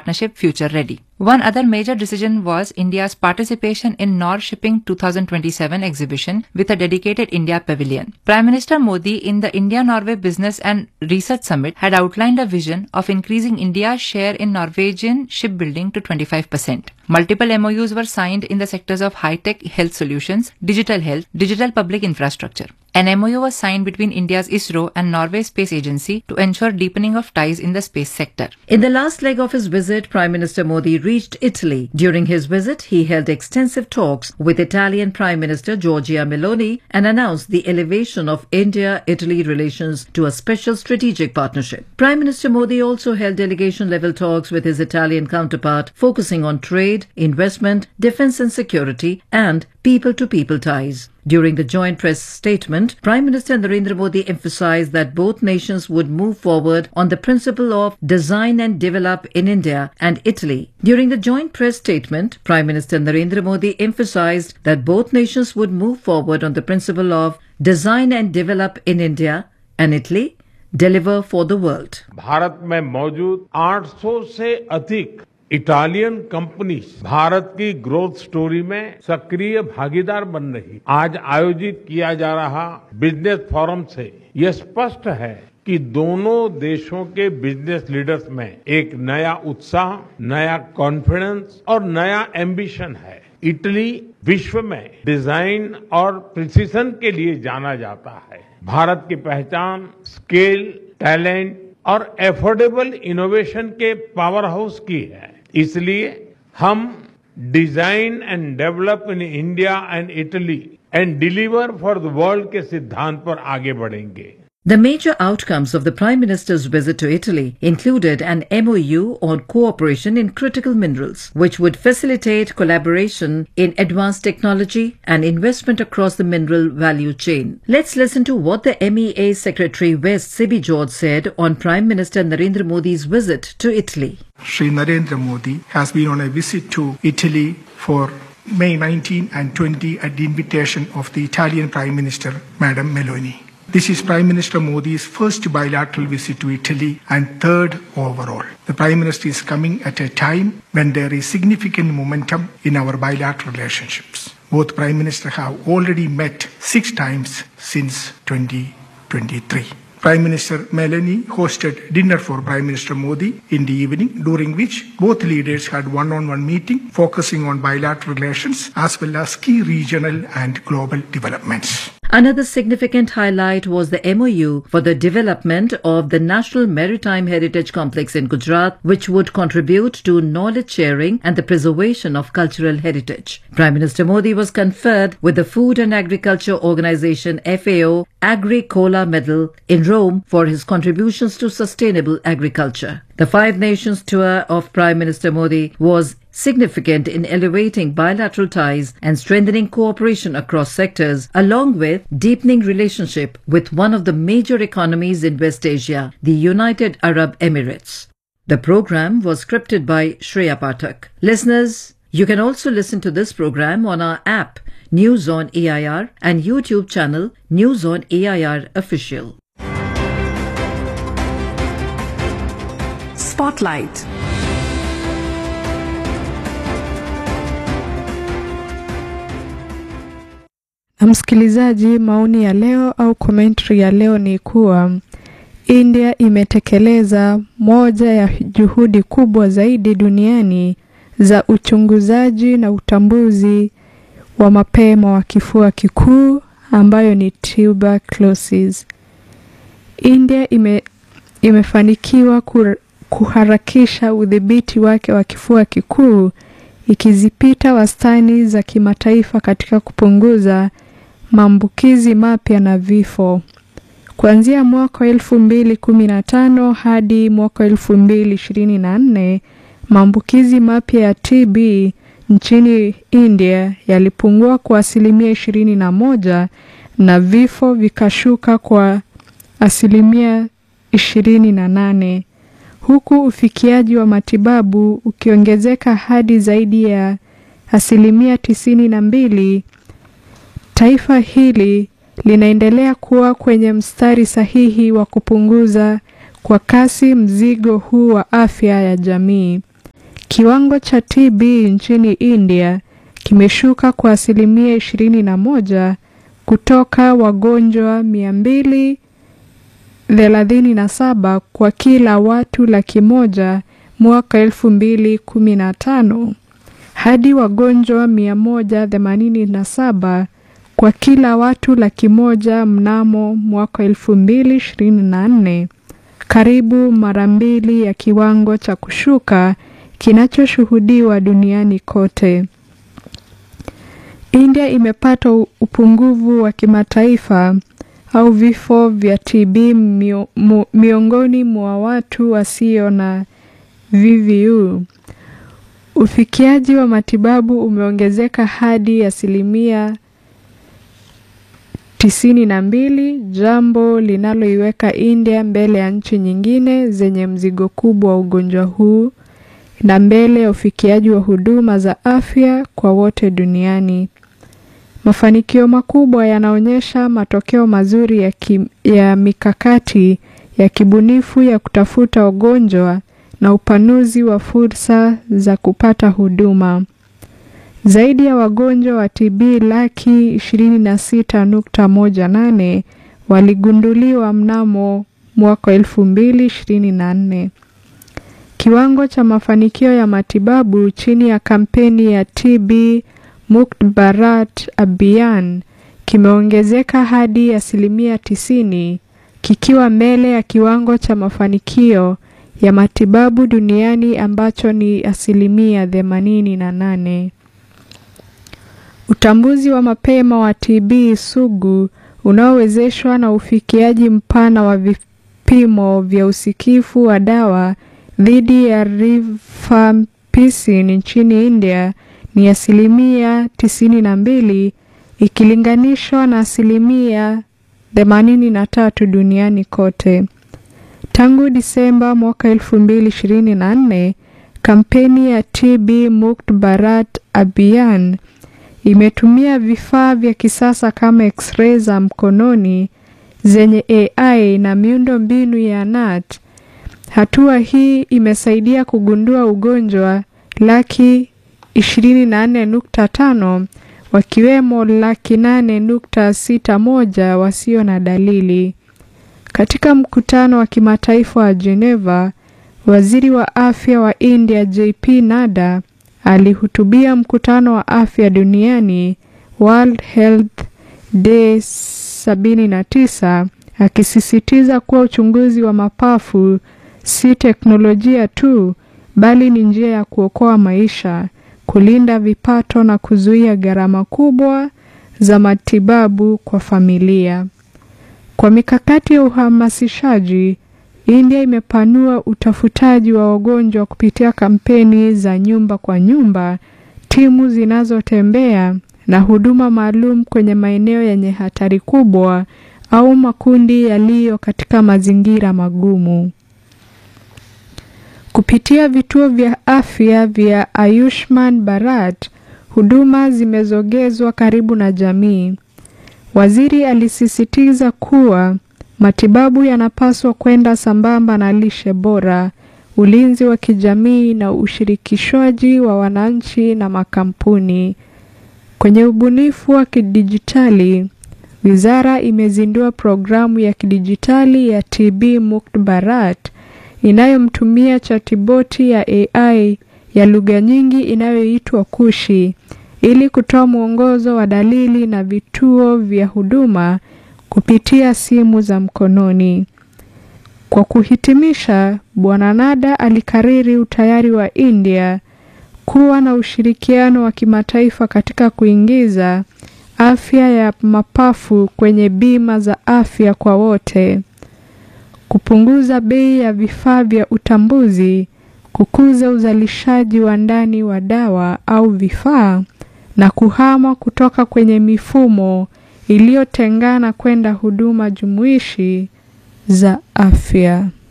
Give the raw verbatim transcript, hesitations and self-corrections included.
partnership future ready. One other major decision was India's participation in Nor-Shipping twenty twenty-seven exhibition with a dedicated India pavilion. Prime Minister Modi in the India-Norway Business and Research Summit had outlined a vision of increasing India's share in Norwegian shipbuilding to twenty-five percent. Multiple M O Us were signed in the sectors of high-tech health solutions, digital health, digital public infrastructure. An M O U was signed between India's ISRO and Norway Space Agency to ensure deepening of ties in the space sector. In the last leg of his visit, Prime Minister Modi reached Italy. During his visit, he held extensive talks with Italian Prime Minister Giorgia Meloni and announced the elevation of India-Italy relations to a special strategic partnership. Prime Minister Modi also held delegation-level talks with his Italian counterpart, focusing on trade, investment, defense and security, and people-to-people ties. During the joint press statement, Prime Minister Narendra Modi emphasized that both nations would move forward on the principle of design and develop in India and Italy. During the joint press statement, Prime Minister Narendra Modi emphasized that both nations would move forward on the principle of design and develop in India and Italy, deliver for the world. Bharat में मौजूद आठ सौ से अधिक Italian companies Bharat की growth story में सक्रिय भागीदार बन रही। आज आयोजित किया जा रहा बिजनेस फोरम से यह स्पष्ट है कि दोनों देशों के बिजनेस लीडर्स में एक नया उत्साह, नया कॉन्फिडेंस और नया एम्बिशन है। इटली विश्व में डिजाइन और प्रिसिजन के लिए जाना जाता है। भारत की पहचान स्केल, टैलेंट और एफोर्डेबल इनोवेशन के पावर हाउस की है। इसलिए हम design and develop in India and Italy and deliver for the world के सिद्धांत पर आगे बढ़ेंगे। The major outcomes of the Prime Minister's visit to Italy included an M O U on cooperation in critical minerals, which would facilitate collaboration in advanced technology and investment across the mineral value chain. Let's listen to what the M E A Secretary West Sibi George said on Prime Minister Narendra Modi's visit to Italy. Shri Narendra Modi has been on a visit to Italy for May nineteenth and twentieth at the invitation of the Italian Prime Minister, Madam Meloni. This is Prime Minister Modi's first bilateral visit to Italy and third overall. The Prime Minister is coming at a time when there is significant momentum in our bilateral relationships. Both Prime Ministers have already met six times since twenty twenty-three. Prime Minister Meloni hosted dinner for Prime Minister Modi in the evening, during which both leaders had one-on-one meeting focusing on bilateral relations as well as key regional and global developments. Another significant highlight was the M O U for the development of the National Maritime Heritage Complex in Gujarat, which would contribute to knowledge sharing and the preservation of cultural heritage. Prime Minister Modi was conferred with the Food and Agriculture Organization F A O Agricola Medal in Rome for his contributions to sustainable agriculture. The Five Nations tour of Prime Minister Modi was significant in elevating bilateral ties and strengthening cooperation across sectors, along with deepening relationship with one of the major economies in West Asia, the United Arab Emirates. The program was scripted by Shreya Pathak. Listeners, you can also listen to this program on our app, News on A I R, and YouTube channel, News on A I R Official. Spotlight. Msikilizaji, maoni ya leo au commentary ya leo ni kuwa India imetekeleza moja ya juhudi kubwa zaidi duniani za uchunguzaji na utambuzi wa mapema wa kifua kikuu ambayo ni tuberculosis. India ime, imefanikiwa kur, kuharakisha udhibiti wake wa kifua kikuu ikizipita wastani za kimataifa katika kupunguza maambukizi mapya na vifo. Kuanzia mwaka elfu mbili kumi na tano hadi mwaka elfu mbili ishirini na nne, maambukizi mapya ya T B nchini India yalipungua kwa asilimia ishirini na moja na vifo vikashuka kwa asilimia ishirini na nane. Huku ufikiaji wa matibabu ukiongezeka hadi zaidi ya asilimia tisini na mbili, taifa hili linaendelea kuwa kwenye mstari sahihi wa kupunguza kwa kasi mzigo huu wa afya ya jamii. Kiwango cha T B nchini India kimeshuka kwa asilimia ishirini na moja kutoka wagonjwa mia mbili thelathini na saba kwa kila watu laki moja mwaka elfu mbili kumi na tano hadi wagonjwa mia moja themanini na saba kwa kila watu laki moja mnamo mwaka elfu mbili ishirini na nne, karibu mara mbili ya kiwango cha kushuka kinachoshuhudiwa duniani kote. India imepata upungufu wa kimataifa au vifo vya T B mio, mu, miongoni mwa watu wasio na V V U. Ufikiaji wa matibabu umeongezeka hadi asilimia tisini na mbili, jambo linaloiweka India mbele ya nchi nyingine zenye mzigo kubwa wa ugonjwa huu na mbele ya ufikiaji wa huduma za afya kwa wote duniani. Mafanikio makubwa yanaonyesha matokeo mazuri ya, ki, ya mikakati ya kibunifu ya kutafuta ugonjwa na upanuzi wa fursa za kupata huduma. Zaidi ya wagonjwa wa T B laki ishirini na sita nukta moja nane waligunduliwa mnamo mwaka elfu mbili ishirini na nne. Kiwango cha mafanikio ya matibabu chini ya kampeni ya T B Mukt Bharat Abhiyan kimeongezeka hadi asilimia tisini, kikiwa mbele ya kiwango cha mafanikio ya matibabu duniani ambacho ni asilimia themanini na nane. Utambuzi wa mapema wa T B sugu unaowezeshwa na ufikiaji mpana wa vipimo vya usikifu wa dawa dhidi ya rifampicin nchini India ni asilimia tisini na mbili ikilinganishwa na asilimia themanini na tatu duniani kote. Tangu Disemba mwaka elfu mbili ishirini na nne, kampeni ya T B Mukt Bharat Abhiyan imetumia vifaa vya kisasa kama X-ray za mkononi zenye A I na miundo mbinu ya N A T. Hatua hii imesaidia kugundua ugonjwa laki ishirini na nne nukta tano, wakiwemo laki nane nukta sita moja wasio na dalili. Katika mkutano wa kimataifa wa Geneva, waziri wa afya wa India J P Nadda alihutubia mkutano wa afya duniani World Health Day sabini na tisa, akisisitiza kuwa uchunguzi wa mapafu si teknolojia tu, bali ni njia ya kuokoa maisha, kulinda vipato na kuzuia gharama kubwa za matibabu kwa familia. Kwa mikakati ya uhamasishaji, India imepanua utafutaji wa wagonjwa kupitia kampeni za nyumba kwa nyumba, timu zinazotembea na huduma maalum kwenye maeneo yenye hatari kubwa au makundi yaliyo katika mazingira magumu. Kupitia vituo vya afya vya Ayushman Bharat, huduma zimezogezwa karibu na jamii. Waziri alisisitiza kuwa matibabu yanapaswa kwenda sambamba na lishe bora, ulinzi wa kijamii na ushirikishwaji wa wananchi na makampuni. Kwenye ubunifu wa kidijitali, wizara imezindua programu ya kidijitali ya T B Mukt Bharat inayomtumia chatiboti ya A I ya lugha nyingi inayoitwa Kushi ili kutoa mwongozo wa dalili na vituo vya huduma kupitia simu za mkononi. Kwa kuhitimisha, Bwana Nadda alikariri utayari wa India kuwa na ushirikiano wa kimataifa katika kuingiza afya ya mapafu kwenye bima za afya kwa wote, kupunguza bei ya vifaa vya utambuzi, kukuza uzalishaji wa ndani wa dawa au vifaa, na kuhama kutoka kwenye mifumo iliyotengana kwenda huduma jumuishi za afya.